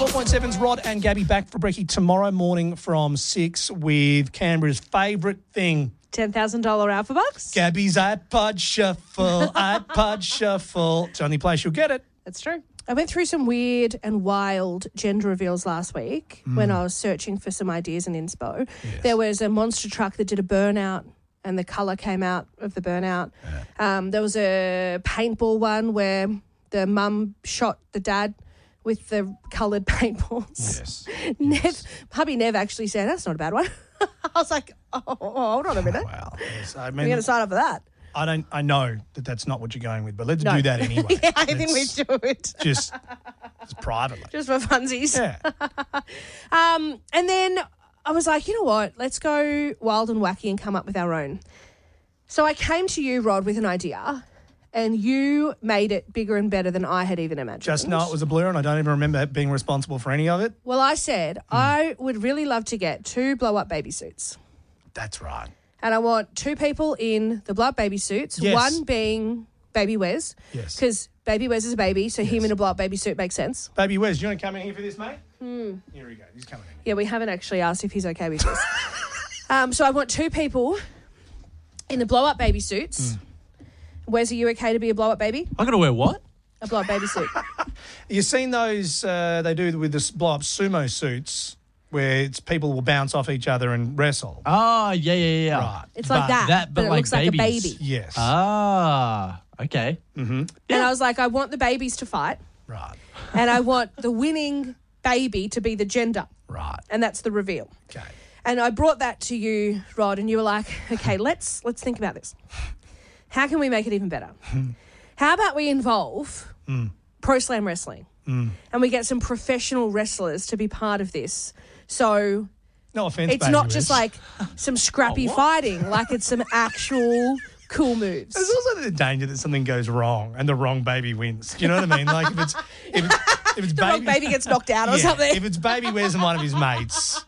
104.7's Rod and Gabby back for brekkie tomorrow morning from 6 with Canberra's favourite thing. $10,000 Alpha Bucks. Gabby's iPod Shuffle, iPod Shuffle. It's the only place you'll get it. That's true. I went through some weird and wild gender reveals last week when I was searching for some ideas in inspo. Yes. There was a monster truck that did a burnout and the colour came out of the burnout. Yeah. There was a paintball one where the mum shot the dad with the coloured paintballs. Yes. Hubby Nev actually said, that's not a bad one. I was like, hold on a minute. Well, yes, I We're mean, going to sign up for that. I know that that's not what you're going with, but let's do that anyway. Yeah, I think we should. Just privately. Just for funsies. Yeah. And then I was like, you know what? Let's go wild and wacky and come up with our own. So I came to you, Rod, with an idea, and you made it bigger and better than I had even imagined. Just know it was a blur and I don't even remember being responsible for any of it. Well, I said I would really love to get 2 blow-up baby suits. That's right. And I want 2 people in the blow-up baby suits, Yes. one being Baby Wes. Yes. Because Baby Wes is a baby, so him in a blow-up baby suit makes sense. Baby Wes, do you want to come in here for this, mate? Here we go. He's coming in. Yeah, we haven't actually asked if he's okay with this. So I want 2 people in the blow-up baby suits. Wes, are you okay to be a blow-up baby? I'm going to wear what? A blow-up baby suit. You've seen those they do with the blow-up sumo suits where people will bounce off each other and wrestle. Oh, yeah. Right. It's like that, but it like looks like a babies. baby. Yes. Ah, okay. And I was like, I want the babies to fight, Right. and I want the winning baby to be the gender, Right. and that's the reveal. Okay. And I brought that to you, Rod, and you were like, okay, let's think about this. How can we make it even better? How about we involve Pro Slam Wrestling and we get some professional wrestlers to be part of this? So No offense, it's Baby not Wes. just like some scrappy fighting, like it's some actual cool moves. There's also the danger that something goes wrong and the wrong baby wins. Do you know what I mean? Like if it's The wrong baby gets knocked out or something. If it's Baby Wes and one of his mates.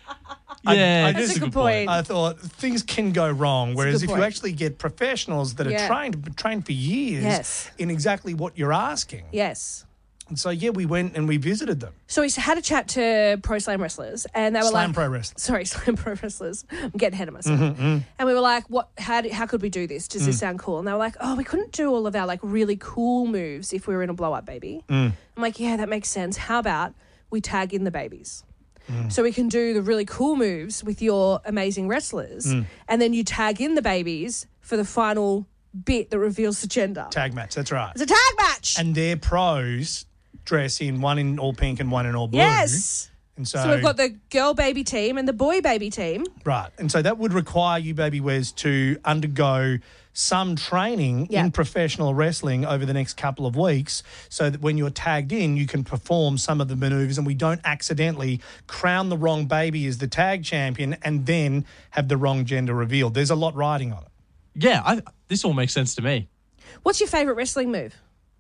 Yeah, I That's a good point. I thought things can go wrong, whereas good if you point. actually get professionals that Yeah. are trained for years Yes. in exactly what you're asking. Yes. And so, we went and we visited them. So we had a chat to Pro Slam wrestlers, and they were Slam like, Pro Wrestling. Sorry, Slam Pro wrestlers. I'm getting ahead of myself. And we were like, how could we do this? Does this sound cool? And they were like, we couldn't do all of our like really cool moves if we were in a blow-up baby. I'm like, yeah, that makes sense. How about we tag in the babies? So we can do the really cool moves with your amazing wrestlers, and then you tag in the babies for the final bit that reveals the gender. Tag match, that's right. It's a tag match. And their pros dress in one in all pink and one in all blue. Yes. And So we've got the girl baby team and the boy baby team. Right. And so that would require you, Baby Wes, to undergo some training Yeah. in professional wrestling over the next couple of weeks so that when you're tagged in, you can perform some of the maneuvers and we don't accidentally crown the wrong baby as the tag champion and then have the wrong gender revealed. There's a lot riding on it. Yeah, this all makes sense to me. What's your favourite wrestling move?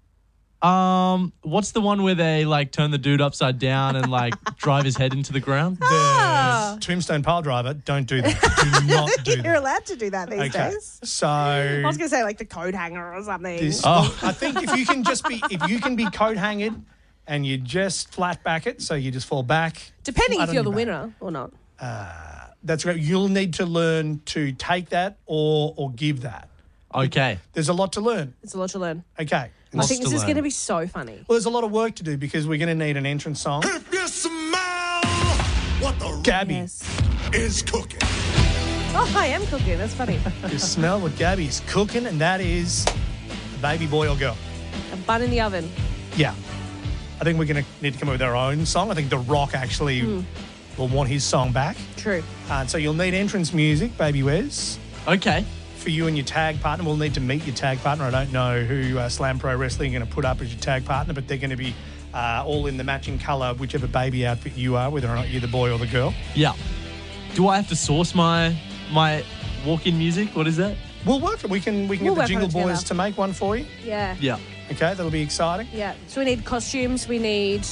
What's the one where they like turn the dude upside down and like drive his head into the ground? The tombstone pile driver, don't do that. Do not do You're that. allowed to do that these days. So I was going to say like the coat hanger or something. I think if you can be coat hanged and you just flat back it, so you just fall back. Depending flat if on you're the your back. winner or not. That's great. You'll need to learn to take that or give that. Okay. There's a lot to learn. It's a lot to learn. Okay. I Lots think to this is learn. going to be so funny. Well, there's a lot of work to do because we're going to need an entrance song. If you smell what the Gabby, Yes. is cooking. Oh, I am cooking. That's funny. you smell what Gabby is cooking, and that is a baby boy or girl. A bun in the oven. Yeah. I think we're going to need to come up with our own song. I think The Rock actually will want his song back. True. So you'll need entrance music, Baby Wes. Okay. For you and your tag partner, we'll need to meet your tag partner. I don't know who Slam Pro Wrestling are going to put up as your tag partner, but they're going to be all in the matching colour, whichever baby outfit you are, whether or not you're the boy or the girl. Yeah. Do I have to source my walk-in music? What is that? We'll work it. We can We'll get the work on Jingle it together. Boys to make one for you. Yeah. Yeah. Okay, that'll be exciting. Yeah. So we need costumes. We need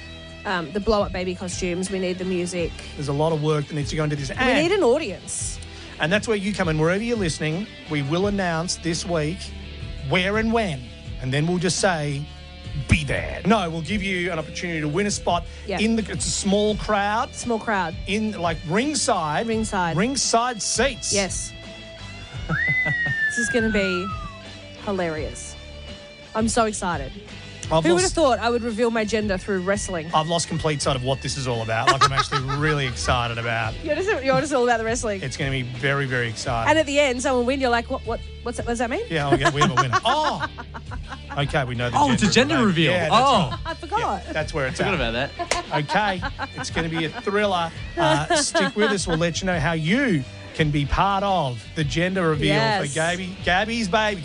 the blow-up baby costumes. We need the music. There's a lot of work that needs to go into this. We need an audience. And that's where you come in. Wherever you're listening, we will announce this week where and when. And then we'll just say be there. No, we'll give you an opportunity to win a spot in the. It's a small crowd. Small crowd. In like ringside. Ringside seats. Yes. This is going to be hilarious. I'm so excited. Who would have thought I would reveal my gender through wrestling? I've lost complete sight of what this is all about. Like, I'm actually really excited about. You're just all about the wrestling. It's going to be very, very exciting. And at the end, someone win. You're like, what does that mean? Yeah, we have a winner. Oh, okay, we know the gender. It's a gender reveal. Yeah, right. I forgot. Yeah, that's where it's Forgot at. about that. Okay, it's going to be a thriller. Stick with us. We'll let you know how you can be part of the gender reveal for Gabby's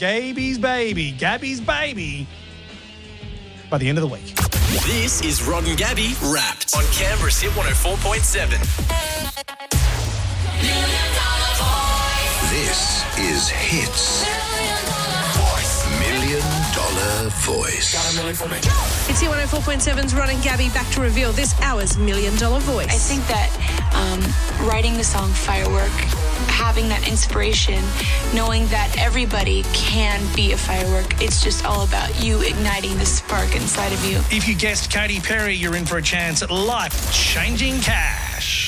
baby by the end of the week. This is Rod and Gabby Wrapped on Canberra's Hit 104.7. This is Hits. $1 Million Voice. It's Hit 104.7's Rod and Gabby back to reveal this hour's $1 Million Voice. I think that writing the song Firework, having that inspiration, knowing that everybody can be a firework, it's just all about you igniting the spark inside of you. If you guessed Katy Perry, you're in for a chance at life-changing cash.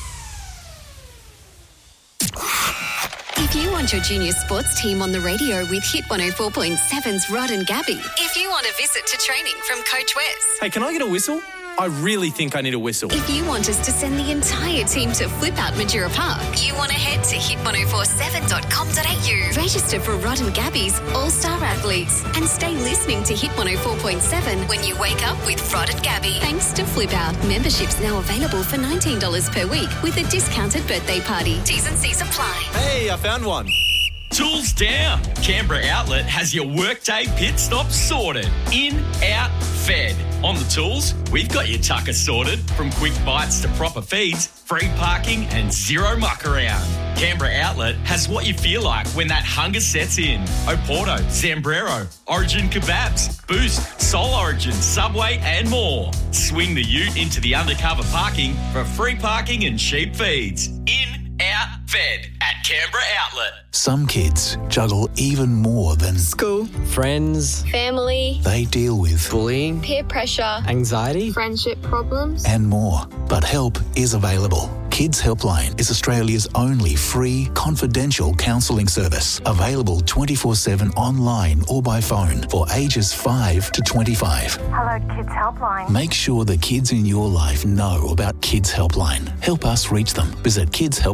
If you want your junior sports team on the radio with Hit 104.7's Rod and Gabby. If you want a visit to training from Coach Wes. Hey, can I get a whistle? I really think I need a whistle. If you want us to send the entire team to Flip Out Majura Park, you want to head to hit1047.com.au. Register for Rod and Gabby's All-Star Athletes and stay listening to Hit 104.7 when you wake up with Rod and Gabby. Thanks to Flip Out, memberships now available for $19 per week with a discounted birthday party. T's and C's apply. Hey, I found one. Tools down. Canberra Outlet has your workday pit stop sorted. In, out, fed. On the tools, we've got your tucker sorted. From quick bites to proper feeds, free parking and zero muck around. Canberra Outlet has what you feel like when that hunger sets in. Oporto, Zambrero, Origin Kebabs, Boost, Soul Origin, Subway and more. Swing the ute into the undercover parking for free parking and cheap feeds. In, out, fed at Canberra Outlet. Some kids juggle even more than school, friends, family. They deal with bullying, peer pressure, anxiety, friendship problems, and more. But help is available. Kids Helpline is Australia's only free, confidential counselling service. Available 24/7 online or by phone for ages 5 to 25. Hello, Kids Helpline. Make sure the kids in your life know about Kids Helpline. Help us reach them. Visit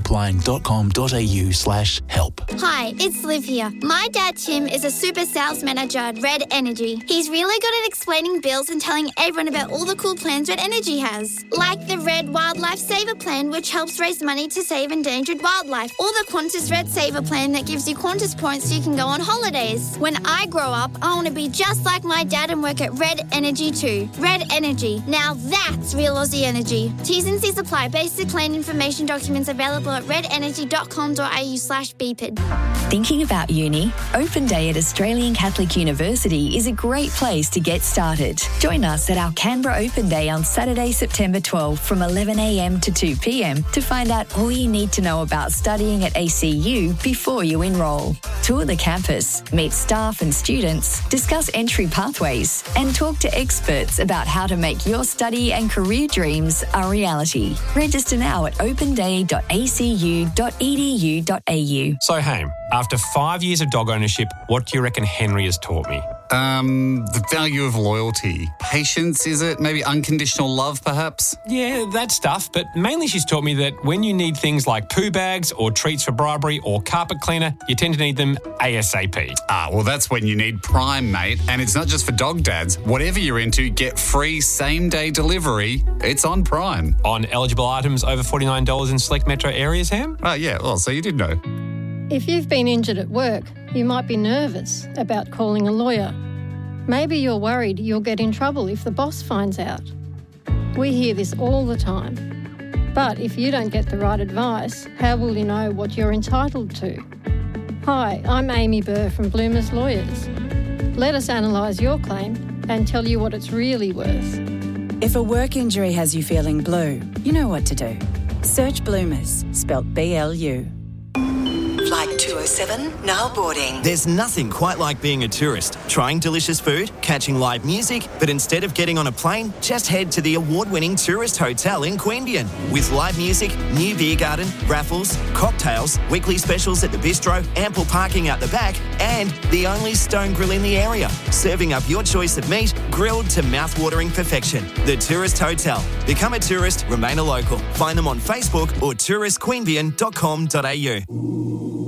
kidshelpline.com.au/help. Hi, it's Liv here. My dad, Tim, is a super sales manager at Red Energy. He's really good at explaining bills and telling everyone about all the cool plans Red Energy has. Like the Red Wildlife Saver Plan, which helps raise money to save endangered wildlife, or the Qantas Red Saver Plan that gives you Qantas points so you can go on holidays. When I grow up, I want to be just like my dad and work at Red Energy too. Red Energy. Now that's real Aussie energy. T's and C's apply. Basic plan information documents available at redenergy.com.au/BPID. Thinking about uni? Open Day at Australian Catholic University is a great place to get started. Join us at our Canberra Open Day on Saturday, September 12 from 11 a.m. to 2 p.m. to find out all you need to know about studying at ACU before you enrol. Tour the campus, meet staff and students, discuss entry pathways, and talk to experts about how to make your study and career dreams a reality. Register now at openday.acu.edu.au. So, Haim, after 5 years of dog ownership, what do you reckon Henry has taught me? The value of loyalty. Patience, is it? Maybe unconditional love, perhaps? Yeah, that stuff. But mainly she's taught me that when you need things like poo bags or treats for bribery or carpet cleaner, you tend to need them ASAP. Well, that's when you need Prime, mate. And it's not just for dog dads. Whatever you're into, get free same-day delivery. It's on Prime. On eligible items over $49 in select metro areas, Ham? Yeah, well, so you did know. If you've been injured at work, you might be nervous about calling a lawyer. Maybe you're worried you'll get in trouble if the boss finds out. We hear this all the time. But if you don't get the right advice, how will you know what you're entitled to? Hi, I'm Amy Burr from Bloomers Lawyers. Let us analyse your claim and tell you what it's really worth. If a work injury has you feeling blue, you know what to do. Search Bloomers, spelt BLU. Flight 207, now boarding. There's nothing quite like being a tourist, trying delicious food, catching live music, but instead of getting on a plane, just head to the award-winning Tourist Hotel in Queanbeyan. With live music, new beer garden, raffles, cocktails, weekly specials at the bistro, ample parking out the back, and the only stone grill in the area, serving up your choice of meat, grilled to mouth-watering perfection. The Tourist Hotel. Become a tourist, remain a local. Find them on Facebook or touristqueanbeyan.com.au.